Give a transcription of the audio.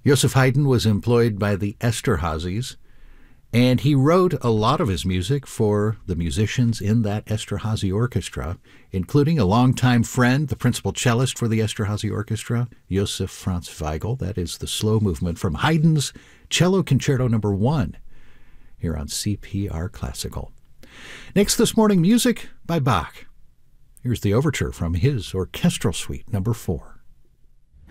Joseph Haydn was employed by the Esterházys, and he wrote a lot of his music for the musicians in that Esterházy orchestra, including a longtime friend, the principal cellist for the Esterházy orchestra, Josef Franz Weigl. That is the slow movement from Haydn's Cello Concerto No. 1 here on CPR Classical. Next this morning, music by Bach. Here's the overture from his Orchestral Suite No. 4.